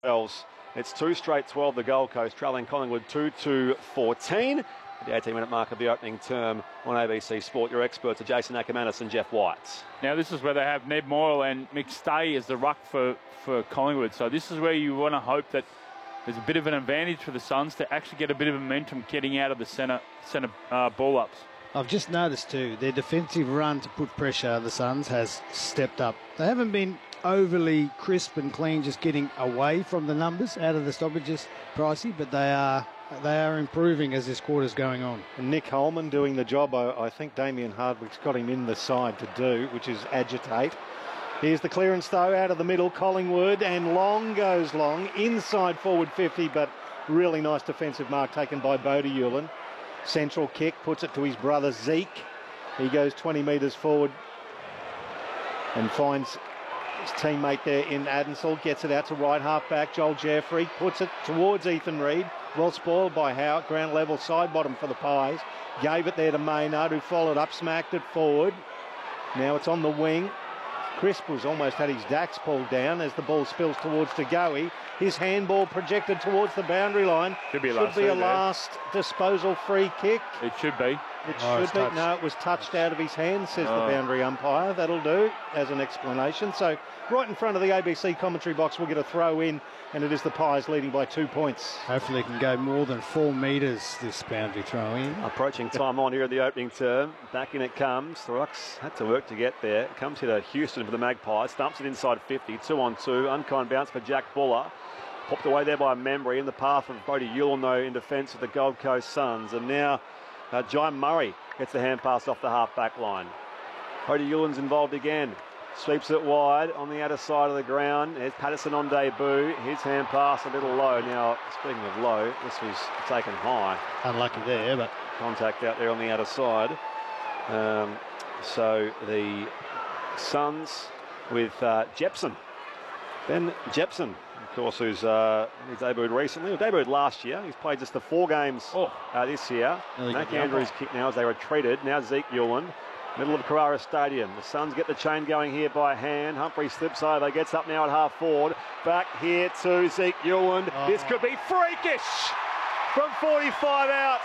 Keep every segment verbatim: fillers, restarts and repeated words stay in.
It's two straight twelve, the Gold Coast, trailing Collingwood two two fourteen. At the eighteen minute mark of the opening term on A B C Sport, your experts are Jason Ackermanis and Jeff White. Now this is where they have Ned Moyle and McStay as the ruck for, for Collingwood. So this is where you want to hope that there's a bit of an advantage for the Suns to actually get a bit of momentum getting out of the centre centre uh, ball-ups. I've just noticed too, their defensive run to put pressure, the Suns, has stepped up. They haven't been overly crisp and clean, just getting away from the numbers out of the stoppages, Pricey, but they are they are improving as this quarter's going on. And Nick Holman doing the job I, I think Damien Hardwick's got him in the side to do, which is agitate. Here's the clearance though out of the middle, Collingwood, and long goes long, inside forward fifty, but really nice defensive mark taken by Bodie Hewlin. Central kick, puts it to his brother Zeke. He goes twenty metres forward and finds his teammate there in Adensall, gets it out to right half back, Joel Jeffrey, puts it towards Ethan Reid. Well spoiled by Howard, ground level side bottom for the Pies. Gave it there to Maynard, who followed up, smacked it forward. Now it's on the wing. Crisp was almost had his Dax pulled down as the ball spills towards Tagoe. His handball projected towards the boundary line. Should be a should last, be a there. last disposal free kick. It should be. It Oh, should be. touched. No, it was touched out of his hand, says Oh. the boundary umpire. That'll do as an explanation. So right in front of the A B C commentary box, we'll get a throw in, and it is the Pies leading by two points. Hopefully it can go more than four metres, this boundary throw in. Approaching time on here at the opening term. Back in it comes. The Rocks had to work to get there. It comes here to Houston for the Magpies. Stumps it inside fifty. Two on two. Unkind bounce for Jack Buller. Popped away there by Membry in the path of Bodie Hewlin, though, in defence of the Gold Coast Suns. And now uh, Jai Murray gets the hand pass off the half-back line. Bodie Hewlin's involved again. Sweeps it wide on the outer side of the ground. There's Patterson on debut. His hand pass a little low. Now, speaking of low, this was taken high. Unlucky there, but Contact out there on the outer side. Um, so the Suns with uh, Jepson. Ben Jepson, of course, who's uh, he's debuted recently, or debuted last year. He's played just the four games Oh. uh, this year. Nearly Mac got the Andrews umpire. kick now as they retreated. Now Zeke Hewlin. Middle of Carrara Stadium. The Suns get the chain going here by hand. Humphrey slips over, gets up now at half forward. Back here to Zeke Hewlin. Oh. This could be freakish from forty-five out.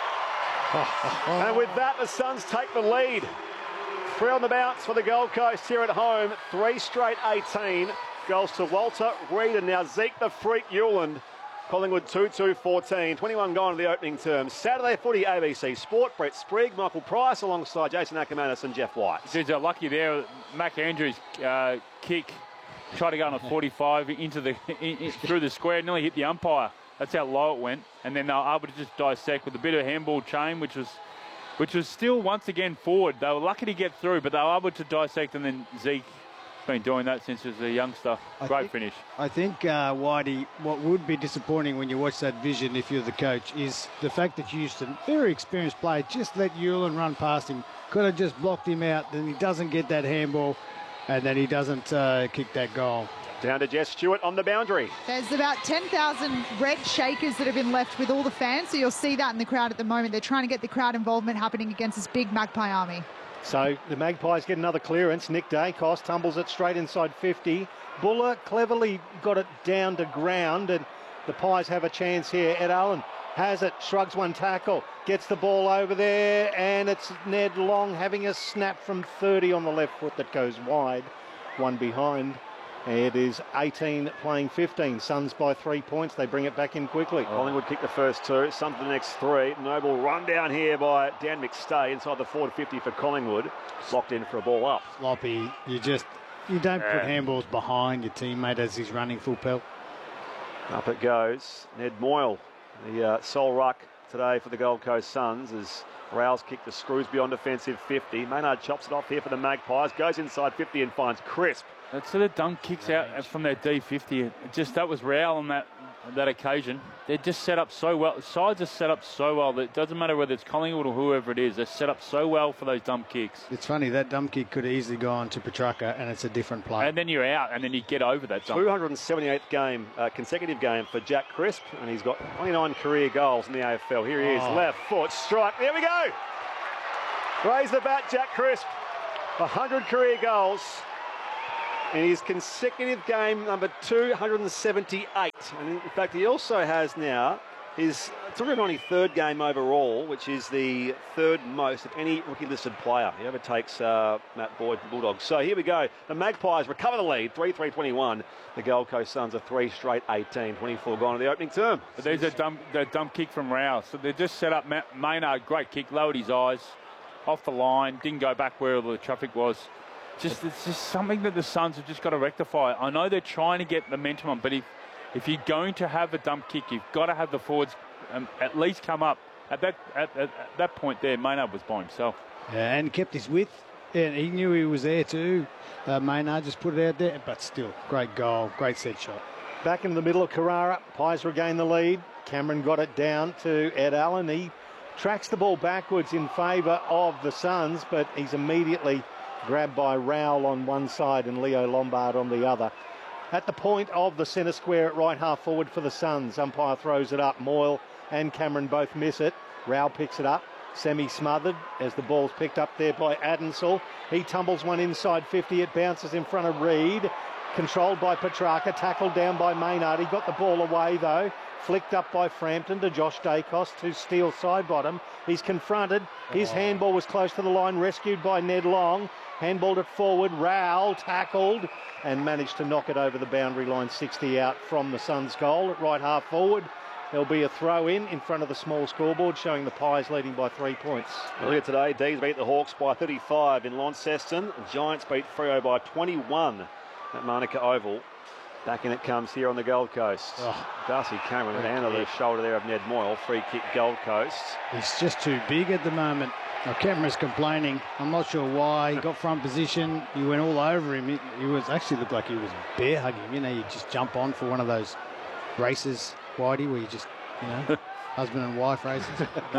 And with that, the Suns take the lead. Three on the bounce for the Gold Coast here at home. Three straight eighteen. Goals to Walter, Reid, and now Zeke the Freak Hewlin. Collingwood two two fourteen. twenty-one gone in the opening term. Saturday footy, A B C Sport. Brett Sprigg, Michael Price alongside Jason Ackermanis and Jeff White. Dudes are lucky there. Mac Andrews' uh, kick tried to go on a forty-five into the in, in, through the square, nearly hit the umpire. That's how low it went. And then they were able to just dissect with a bit of handball chain, which was which was still once again forward. They were lucky to get through, but they were able to dissect, and then Zeke been doing that since he was a youngster. I Great think- finish. I think, uh, Whitey, what would be disappointing when you watch that vision if you're the coach is the fact that Houston, very experienced player, just let Hewlin run past him. Could have just blocked him out, then he doesn't get that handball, and then he doesn't uh, kick that goal. Down to Jess Stewart on the boundary. There's about ten thousand red shakers that have been left with all the fans, so you'll see that in the crowd at the moment. They're trying to get the crowd involvement happening against this big Magpie army. So the Magpies get another clearance. Nick Dacos tumbles it straight inside fifty. Buller cleverly got it down to ground, and the Pies have a chance here. Ed Allen has it, shrugs one tackle, gets the ball over there, and it's Ned Long having a snap from thirty on the left foot that goes wide. One behind. It is eighteen playing fifteen. Suns by three points. They bring it back in quickly. Collingwood kick the first two, Suns the next three. Noble run down here by Dan McStay inside the forward fifty for Collingwood. Locked in for a ball up. Sloppy, you just, you don't Yeah. put handballs behind your teammate as he's running full pelt. Up it goes. Ned Moyle, the uh, sole ruck today for the Gold Coast Suns, as Rouse kick the Screwsby on defensive fifty. Maynard chops it off here for the Magpies. Goes inside fifty and finds Crisp. That's sort of dumb kicks out from their D fifty. It just that was Rowell on that that occasion. They're just set up so well. Sides are set up so well that it doesn't matter whether it's Collingwood or whoever it is. They're set up so well for those dumb kicks. It's funny, that dumb kick could have easily gone to Petrarca, and it's a different play. And then you're out, and then you get over that dump. two hundred seventy-eighth game, uh, consecutive game for Jack Crisp, and he's got twenty-nine career goals in the A F L. Here he is, Oh. left foot strike. There we go. Raise the bat, Jack Crisp. one hundred career goals. in his consecutive game number two hundred seventy-eight. And in fact, he also has now his two hundred ninety-third game overall, which is the third most of any rookie-listed player. He overtakes uh, Matt Boyd from Bulldogs. So here we go. The Magpies recover the lead, three three twenty-one. The Gold Coast Suns are three straight eighteen, twenty-four gone in the opening term. But there's a dump, the dump kick from Rao. So they just set up Matt Maynard, great kick, lowered his eyes, off the line, didn't go back where the traffic was. Just It's just something that the Suns have just got to rectify. I know they're trying to get momentum on, but if, if you're going to have a dump kick, you've got to have the forwards um, at least come up. At that, at, at, at that point there, Maynard was by himself. Yeah, and kept his width. And he knew he was there too. Uh, Maynard just put it out there, but still, great goal, great set shot. Back into the middle of Carrara. Pies regain the lead. Cameron got it down to Ed Allen. He tracks the ball backwards in favour of the Suns, but he's immediately grabbed by Rowell on one side and Leo Lombard on the other. At the point of the centre square at right half forward for the Suns, umpire throws it up. Moyle and Cameron both miss it. Rowell picks it up. Semi-smothered as the ball's picked up there by Adensall. He tumbles one inside fifty. It bounces in front of Reed. Controlled by Petrarca. Tackled down by Maynard. He got the ball away though. Flicked up by Frampton to Josh Dacos to steal side bottom. He's confronted. His oh. handball was close to the line. Rescued by Ned Long. Handballed it forward. Rowell tackled and managed to knock it over the boundary line. sixty out from the Suns' goal at right half forward. There'll be a throw-in in front of the small scoreboard showing the Pies leading by three points. Earlier today, D's beat the Hawks by thirty-five in Launceston. The Giants beat Freo by twenty-one at Manuka Oval. Back in it comes here on the Gold Coast. Oh, Darcy Cameron, a hand on the shoulder there of Ned Moyle. Free kick, Gold Coast. He's just too big at the moment. Now, Cameron's complaining. I'm not sure why. He got front position. He went all over him. He, he was actually looked like he was bear hugging. You know, you just jump on for one of those races, Whitey, where you just, you know, husband and wife races.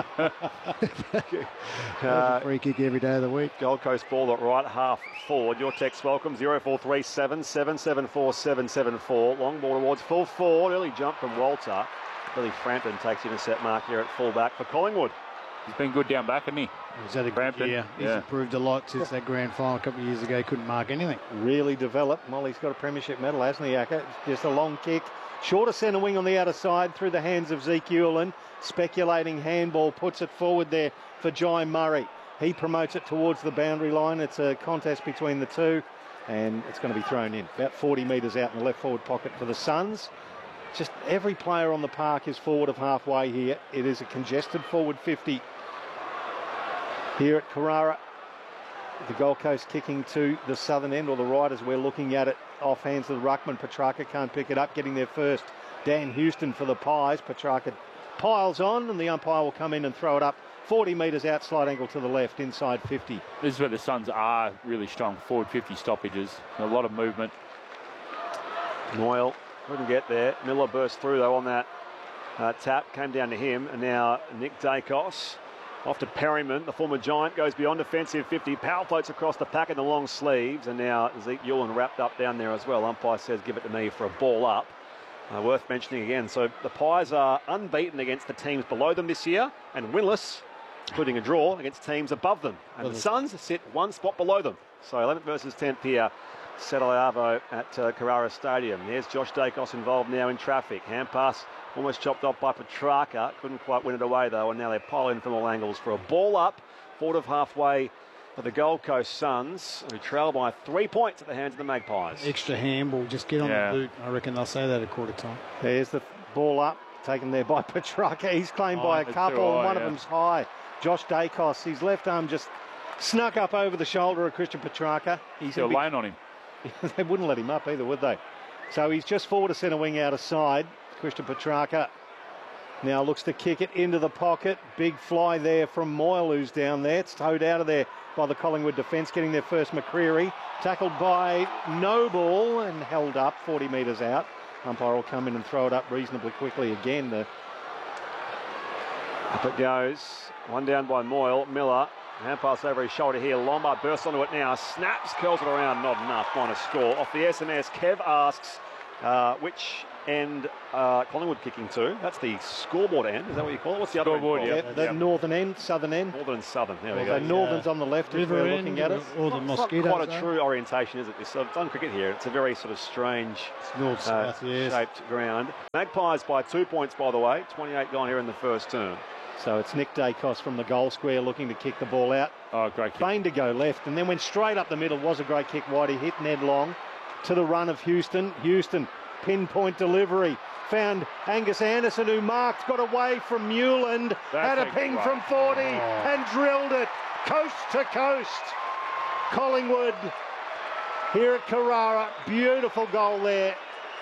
uh, free kick every day of the week. Gold Coast ball at right half forward. Your text welcome zero four three seven, seven seven four, seven seven four. Long ball towards full forward. Early jump from Walter. Billy Frampton takes intercept mark here at full back for Collingwood. He's been good down back, hasn't he? He's had a good year. He's yeah. improved a lot since that grand final a couple of years ago. He couldn't mark anything. Really developed. Molly's got a premiership medal, hasn't he, Aka? Just a long kick. Shorter centre wing on the outer side through the hands of Zeke Ewell. Speculating handball puts it forward there for Jai Murray. He promotes it towards the boundary line. It's a contest between the two and it's going to be thrown in. About forty metres out in the left forward pocket for the Suns. Just every player on the park is forward of halfway here. It is a congested forward fifty here at Carrara. The Gold Coast kicking to the southern end, or the right as we're looking at it, off hands of the ruckman. Petrarca can't pick it up, getting there first. Dan Houston for the Pies. Petrarca piles on and the umpire will come in and throw it up forty metres out, slight angle to the left, inside fifty. This is where the Suns are really strong, forward fifty stoppages, a lot of movement. Moyle couldn't get there. Miller burst through though on that uh, tap, came down to him, and now Nick Dacos. Off to Perryman, the former Giant, goes beyond defensive fifty. Power floats across the pack in the long sleeves, and now Zeke Ewell wrapped up down there as well. Umpire says give it to me for a ball up. Uh, worth mentioning again. So the Pies are unbeaten against the teams below them this year and winless, including a draw, against teams above them. And well, the Suns sit one spot below them. So eleventh versus tenth here. Settle Avo at uh, Carrara Stadium. There's Josh Dacos involved now in traffic. Hand pass almost chopped off by Petrarca. Couldn't quite win it away though, and now they pile in from all angles for a ball up. Forward of halfway for the Gold Coast Suns, who trail by three points at the hands of the Magpies. Extra handball, just get on yeah. the boot. I reckon they'll say that at quarter time. There's the ball up, taken there by Petrarca. He's claimed oh, by a couple, high, and one yeah. of them's high. Josh Dacos, his left arm just snuck up over the shoulder of Christian Petrarca. He's still laying on him. They wouldn't let him up either, would they? So he's just forward to centre wing out of side. Christian Petrarca now looks to kick it into the pocket. Big fly there from Moyle, who's down there. It's towed out of there by the Collingwood defence, getting their first. McCreary tackled by Noble and held up forty metres out. Umpire will come in and throw it up reasonably quickly again. The... Up it goes. One down by Moyle. Miller. Hand pass over his shoulder here. Lombard bursts onto it now. Snaps, curls it around. Not enough. Minor score. Off the S M S, Kev asks uh, which end uh, Collingwood kicking to. That's the scoreboard end. Is that what you call it? What's the Scoreboard, other end yeah. called? The Yep. northern end, southern end. Northern and southern. There we So go. northern's on the left if River we're end, looking at it. or the It's not mosquitoes. quite a eh? true orientation, is it? This, I've done cricket here. It's a very sort of strange It's north uh, south, yes. shaped ground. Magpies by two points, by the way. twenty-eight gone here in the first term. So it's Nick Dacos from the goal square looking to kick the ball out. Oh, great kick. Feigned to go left and then went straight up the middle. Was a great kick wide. He hit Ned Long to the run of Houston. Houston, pinpoint delivery. Found Angus Anderson, who marked, got away from Newland. That's had a a ping great- from forty Oh. and drilled it coast to coast. Collingwood here at Carrara. Beautiful goal there.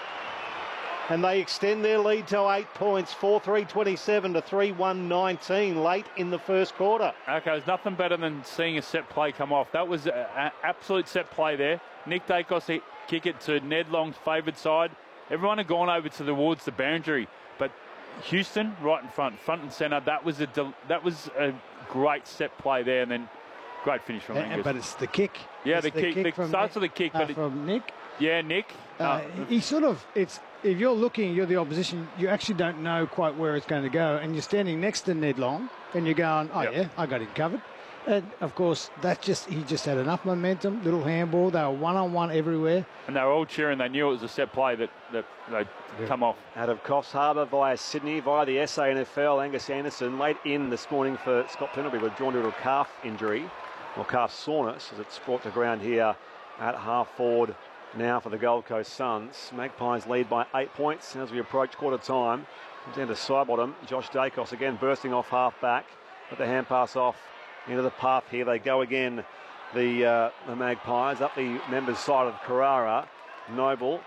And they extend their lead to eight points, four three twenty-seven to three one nineteen late in the first quarter. Okay, there's nothing better than seeing a set play come off. That was an absolute set play there. Nick Dacos he- kick it to Ned Long's favoured side. Everyone had gone over to towards the boundary, but Houston right in front, front and centre. That was a del- that was a great set play there, and then great finish from And- and- Angus. but it's the kick. Yeah, It's the kick- the- from starts Nick- with the kick, uh, but it- from Nick. yeah, Nick. Uh, uh, he sort of, it's if you're looking, you're the opposition, you actually don't know quite where it's going to go, and you're standing next to Ned Long, and you're going, oh Yep. yeah, I got him covered. And of course, that just he just had enough momentum, little handball. They were one on one everywhere. and they were all cheering. They knew it was a set play that that they'd come off. Out of Coffs Harbour via Sydney, via the S A N F L, Angus Anderson late in this morning for Scott Pendlebury, withdrawn due to a calf injury, or calf soreness, as it's brought to ground here at half forward now for the Gold Coast Suns. Magpies lead by eight points as we approach quarter time. Comes down to Sidebottom. Josh Dacos again bursting off half back. Put the hand pass off into the path here. They go again, the, uh, the Magpies, up the members' side of Carrara. Noble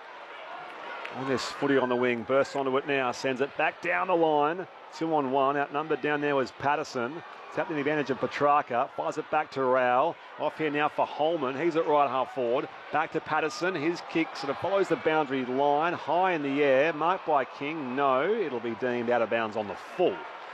on this footy on the wing, bursts onto it now, sends it back down the line. Two on one, outnumbered down there was Patterson. Tapping the advantage of Petrarca, fires it back to Rowell. Off here now for Holman. He's at right half forward. Back to Patterson. His kick sort of follows the boundary line, high in the air. Marked by King. No, it'll be deemed out of bounds on the full.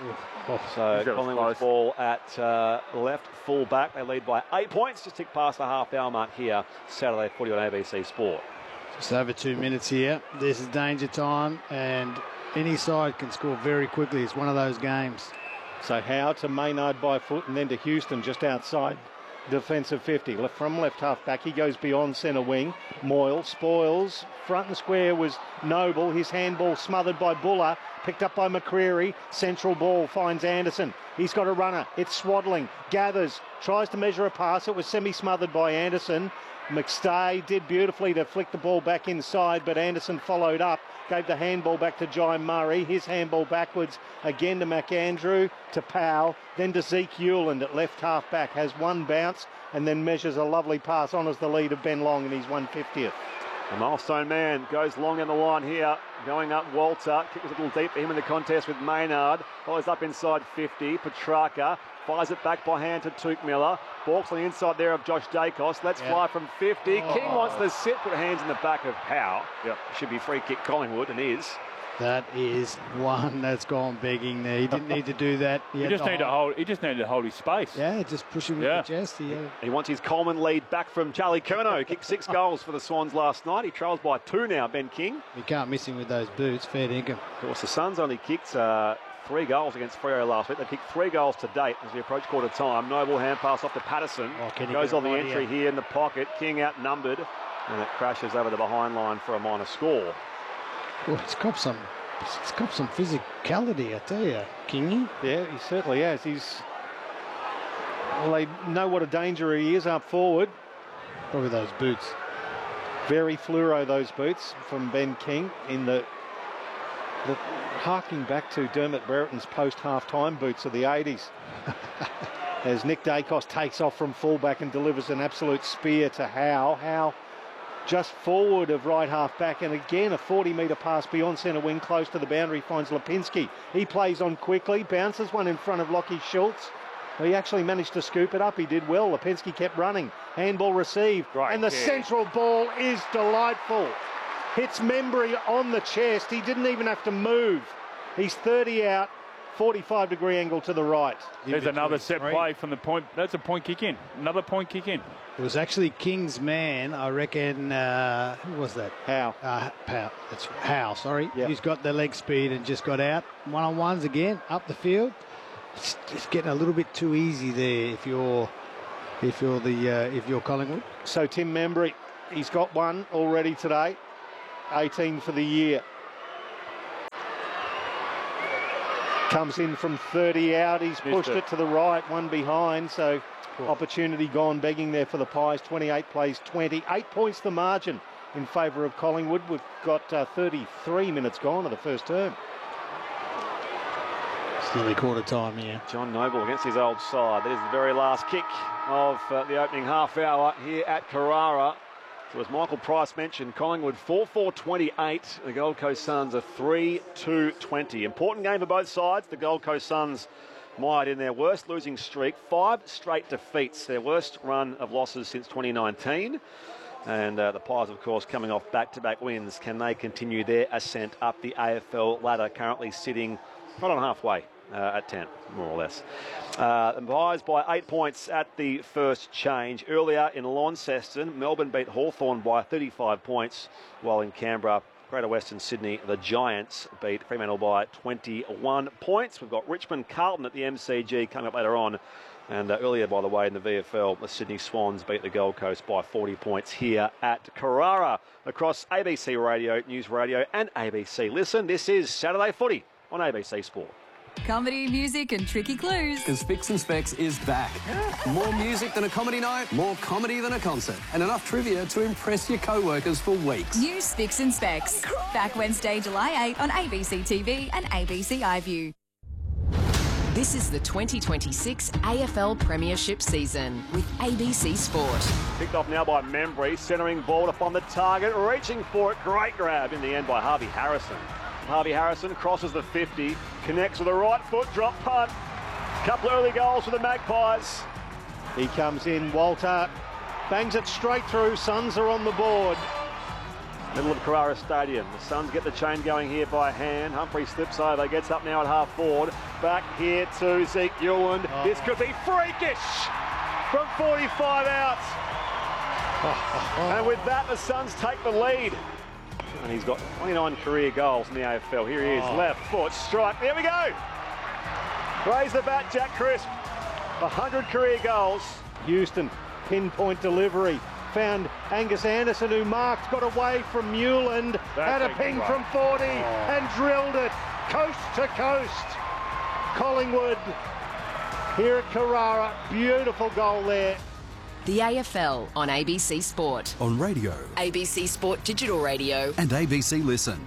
So That was Collingwood's close. ball at uh, left full back. They lead by eight points. Just tick past the half hour mark here. Saturday footy on A B C Sport. Just over two minutes here. This is danger time, and any side can score very quickly. It's one of those games. So Howe to Maynard by foot and then to Houston just outside defensive fifty. Left from left half back, he goes beyond centre wing. Moyle spoils. Front and square was Noble. His handball smothered by Buller. Picked up by McCreary. Central ball finds Anderson. He's got a runner. It's Swaddling. Gathers. Tries to measure a pass. It was semi-smothered by Anderson. McStay did beautifully to flick the ball back inside, but Anderson followed up. Gave the handball back to Jai Murray. His handball backwards again to McAndrew, to Powell, then to Zeke Hewland at left half back. Has one bounce and then measures a lovely pass, honours the lead of Ben Long in his one fiftieth. The milestone man goes long down the line here, going up Walter. Kick was a little deep for him in the contest with Maynard. Follows up inside fifty. Petrarca fires it back by hand to Touk Miller. Balks on the inside there of Josh Dacos. Let's Yeah. fly from fifty. Oh. King wants to sit, put hands in the back of Howe. Yep. Should be free kick Collingwood, and is. That is one that's gone begging there. He didn't need to do that. He, He had just to needed to hold. He just needed to hold his space. Yeah, just push him with Yeah. the chest. He, uh, He wants his Coleman lead back from Charlie Curnow. Kicked six goals for the Swans last night. He trails by two now, Ben King. you can't miss him with those boots. Fair dinkum. Of course, the Suns only kicked uh, three goals against Freo last week. They kicked three goals to date as we approach quarter time. Noble hand pass off to Patterson. Oh, can he Goes get on the right entry here? here in the pocket. King outnumbered. And it crashes over the behind line for a minor score. Well, it's got some, it's got some physicality, I tell you, Kingy. Yeah, he certainly has. He's. Well, they know what a danger he is up forward. Probably those boots. Very fluoro, those boots from Ben King in the. the harking back to Dermot Brereton's post half-time boots of the eighties. As Nick Dacos takes off from fullback and delivers an absolute spear to Howe. Howe just forward of right half back, and again a forty metre pass beyond centre wing, close to the boundary, finds Lipinski. He plays on quickly, bounces one in front of Lockie Schultz. He actually managed to scoop it up. He did well. Lipinski kept running. Handball received, Right, and the yeah. central ball is delightful. Hits Membry on the chest. He didn't even have to move. He's thirty out, forty-five degree angle to the right. There's another set three. play from the point. That's a point kick in. Another point kick in. It was actually King's man, I reckon. Uh, who was that? How? Uh, Pow. That's Howe, sorry. Yep. He's got the leg speed and just got out. One-on-ones again, up the field. It's just getting a little bit too easy there if you're if you're the uh, if you're Collingwood. So Tim Membry, he's got one already today. eighteen for the year. Comes in from thirty out. He's pushed it. it to the right, one behind. So cool. Opportunity gone begging there for the Pies. twenty-eight plays twenty. Eight points the margin in favour of Collingwood. We've got uh, thirty-three minutes gone of the first term. It's nearly quarter time here. John Noble against his old side. That is the very last kick of uh, the opening half hour here at Carrara. So as Michael Price mentioned, Collingwood four four twenty-eight. The Gold Coast Suns are three two twenty. Important game for both sides. The Gold Coast Suns mired in their worst losing streak. Five straight defeats. Their worst run of losses since twenty nineteen. And uh, the Pies, of course, coming off back-to-back wins. Can they continue their ascent up the A F L ladder, currently sitting right on halfway uh, at ten, more or less. Uh, the Pies by eight points at the first change. Earlier in Launceston, Melbourne beat Hawthorn by thirty-five points, while in Canberra, Greater Western Sydney, the Giants beat Fremantle by twenty-one points. We've got Richmond Carlton at the M C G coming up later on. And uh, earlier, by the way, in the V F L, the Sydney Swans beat the Gold Coast by forty points here at Carrara. Across A B C Radio, News Radio and A B C Listen, this is Saturday Footy on A B C Sport. Comedy, music and tricky clues. Because Fix and Specs is back. More music than a comedy night, more comedy than a concert, and enough trivia to impress your co-workers for weeks. New Fix and Specs. Back Wednesday, July eighth on A B C T V and A B C iView. This is the twenty twenty-six A F L Premiership season with A B C Sport. Picked off now by Membry, centering ball upon the target, reaching for it. Great grab in the end by Harvey Harrison. Harvey Harrison crosses the fifty, connects with a right foot, drop punt. Couple of early goals for the Magpies. He comes in, Walter bangs it straight through. Suns are on the board. Middle of Carrara Stadium. The Suns get the chain going here by hand. Humphrey slips over, gets up now at half forward. Back here to Zeke Ewland. Oh. This could be freakish from forty-five out. Oh, oh, oh. And with that, the Suns take the lead. And he's got twenty-nine career goals in the A F L. Here he is, oh. left foot strike. There we go. Raise the bat, Jack Crisp. one hundred career goals. Houston, pinpoint delivery. Found Angus Anderson, who marked, got away from Newland, had a ping from forty oh. and drilled it coast to coast. Collingwood here at Carrara, beautiful goal there. The A F L on A B C Sport. On radio. A B C Sport Digital Radio. And A B C Listen.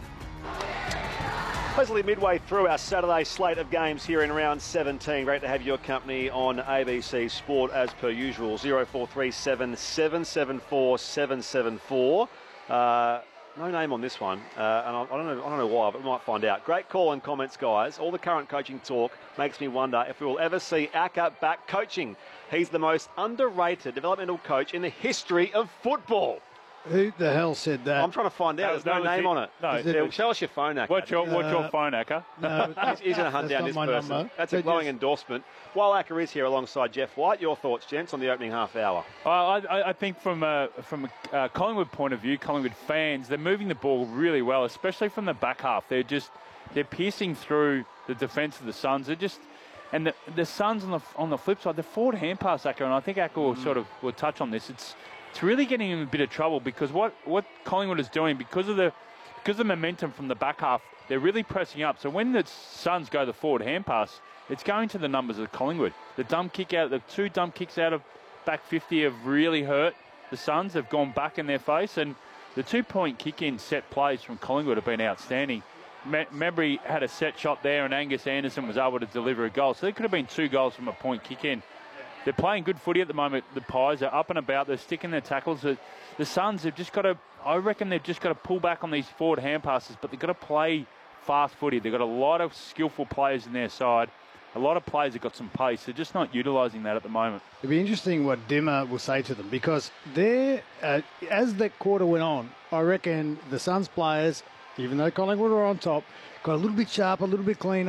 Pleasantly midway through our Saturday slate of games here in round seventeen. Great to have your company on A B C Sport as per usual. zero four three seven, seven seven four, seven seven four. Uh, no name on this one, uh, and I, I don't know. I don't know why, but we might find out. Great call and comments, guys. All the current coaching talk makes me wonder if we will ever see Acker back coaching. He's the most underrated developmental coach in the history of football. Who the hell said that? I'm trying to find out. There's no, no name on it. No. Yeah, show us your phone, Acker. What's your, what's your phone, Acker? No, he's, he's going to hunt down this person. Number. That's a glowing endorsement. While Acker is here alongside Jeff White, your thoughts, gents, on the opening half hour? Uh, I, I think from a, from a uh, Collingwood point of view, Collingwood fans, they're moving the ball really well, especially from the back half. They're just they're piercing through the defence of the Suns. They're just and the, the Suns on the on the flip side, the forward hand pass, Acker, and I think Acker will mm. sort of will touch on this. It's It's really getting him in a bit of trouble because what, what Collingwood is doing, because of the because of the momentum from the back half, they're really pressing up. So when the Suns go the forward hand pass, it's going to the numbers of Collingwood. The dump kick out, the two dump kicks out of back fifty have really hurt the Suns. They've gone back in their face, and the two-point kick-in set plays from Collingwood have been outstanding. Membry had a set shot there, and Angus Anderson was able to deliver a goal. So there could have been two goals from a point kick-in. They're playing good footy at the moment. The Pies are up and about. They're sticking their tackles. The, the Suns have just got to, I reckon they've just got to pull back on these forward hand passes, but they've got to play fast footy. They've got a lot of skillful players in their side. A lot of players have got some pace. They're just not utilising that at the moment. It'll be interesting what Dimmer will say to them because they're, uh, as the quarter went on, I reckon the Suns players, even though Collingwood were on top, got a little bit sharper, a little bit cleaner,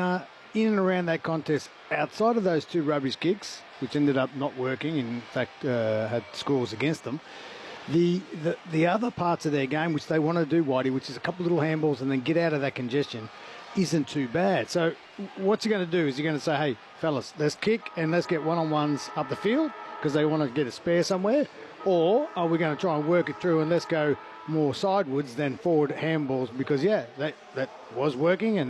in and around that contest, outside of those two rubbish kicks, which ended up not working, in fact uh, had scores against them, the, the the other parts of their game, which they want to do, Whitey, which is a couple little handballs and then get out of that congestion, isn't too bad. So what's he going to do? Is he going to say, hey, fellas, let's kick and let's get one-on-ones up the field because they want to get a spare somewhere? Or are we going to try and work it through and let's go more sidewards than forward handballs? Because, yeah, that, that was working and